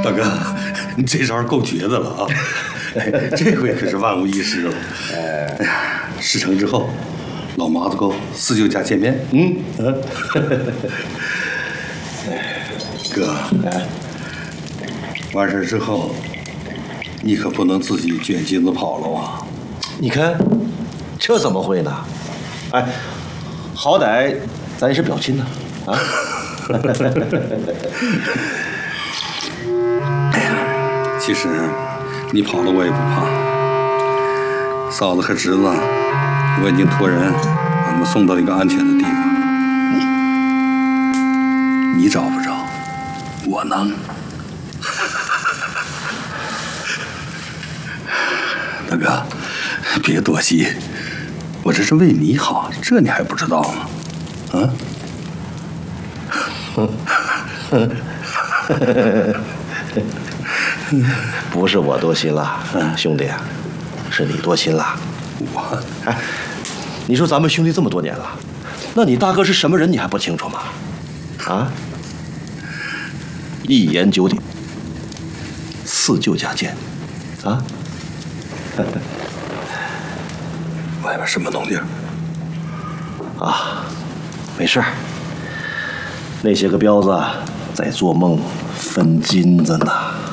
大哥，你这招够绝的了啊！这回可是万无一失了。哎呀，事成之后，老麻子沟四舅家见面。哥，完事之后，你可不能自己卷金子跑了啊！ 你看，这怎么会呢？哎，好歹咱也是表亲呢，啊！ 其实你跑了我也不怕，嫂子和侄子我已经托人把他们送到一个安全的地方。你找不着，我能。大哥，别多心，我这是为你好，这你还不知道吗？啊？ 不是我多心了，兄弟，是你多心了。 我， 哎，你说咱们兄弟这么多年了，那你大哥是什么人你还不清楚吗？啊？一言九鼎，四舅家见，啊？ 外面什么动静？ 啊，没事儿。那些个彪子在做梦分金子呢。